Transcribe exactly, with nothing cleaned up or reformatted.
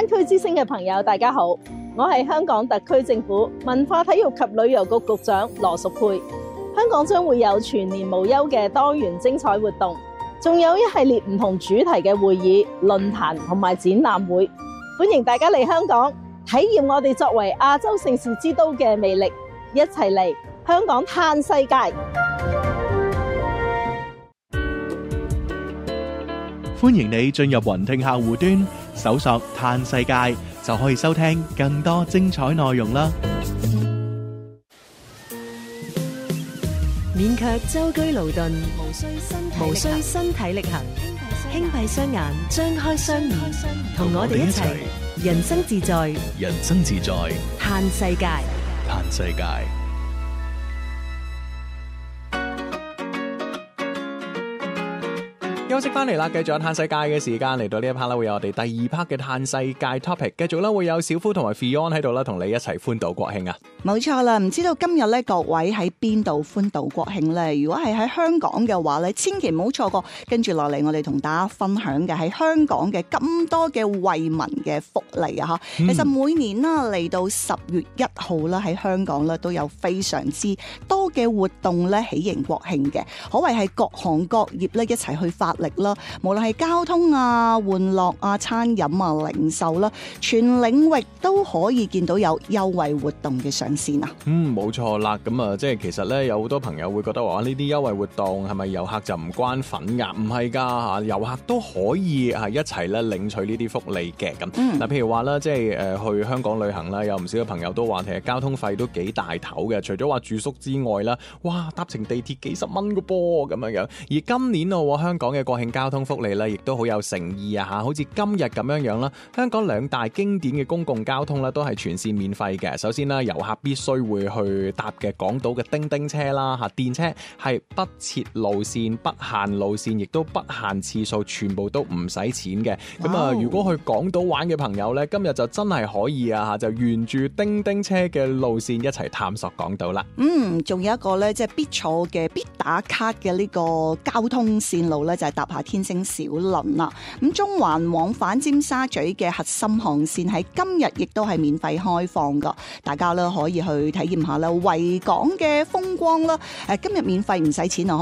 灣區之聲嘅朋友，大家好，我係香港特區政府文化體育及旅遊局局長羅淑佩。香港將會有全年無休嘅多元精彩活動，仲有一系列唔同主題嘅會議、論壇同埋展覽會，歡迎大家嚟香港體驗我哋作為亞洲盛事之都嘅魅力，一齊嚟香港嘆世界。 歡迎你進入雲聽客戶端，搜索嘆世界，就可以收聽更多精彩內容啦。 免卻舟車勞頓，無需身體無需身體力行，輕閉雙眼，張開雙耳，同我哋一齊人生自在， 人生自在， 嘆世界， 嘆世界。 休息翻嚟啦，繼續有嘆世界嘅時間，嚟到呢一 part 啦，會有我哋第二 part 嘅嘆世界 topic， 繼續啦，會有小夫同埋 Fion 喺度啦，同你一齊歡度國慶啊！ 冇錯啦，唔知道今日咧各位喺邊度歡度國慶咧？如果係喺香港嘅話咧，千祈唔好錯過跟住落嚟我哋同大家分享嘅喺香港嘅咁多嘅惠民嘅福利啊！吓、嗯，其實每年啦嚟到十月一號啦，喺香港咧都有非常之多嘅活動咧喜迎國慶嘅，可謂係各行各業咧一齊去發力啦，無論係交通啊、玩樂啊、餐飲啊、零售啦，全領域都可以見到有優惠活動嘅上線啊！ 嗯，冇錯啦，咁啊，即係其實咧有好多朋友會覺得話呢啲優惠活動係咪遊客就唔關份噶？唔係噶吓，遊客都可以係一齊咧領取呢啲福利嘅咁。嗱、嗯，譬如話啦，即係誒去香港旅行啦，有唔少嘅朋友都話其實交通費都幾大頭嘅，除咗話住宿之外啦，哇，搭乘地鐵幾十蚊個噃咁樣樣。而今年啊，香港嘅國慶交通福利咧，亦都好有誠意啊！嚇，好似今日咁樣樣啦，香港兩大經典嘅公共交通咧，都係全線免費嘅。首先啦，遊客必須會去搭嘅港島嘅叮叮車啦，嚇，電車係不設路線、不限路線，亦都不限次數，全部都唔使錢嘅。咁啊，如果去港島玩嘅朋友咧，今日就真係可以啊！嚇，就沿住叮叮車嘅路線一齊探索港島啦。 嗯，仲有一個咧，即係必坐嘅、必打卡嘅呢個交通線路咧，就係搭下天星小輪啦。咁中環往返尖沙咀嘅核心航線喺今日亦都係免費開放噶，大家咧可以去體驗下啦，維港嘅風光啦。誒，今日免費唔使錢啊！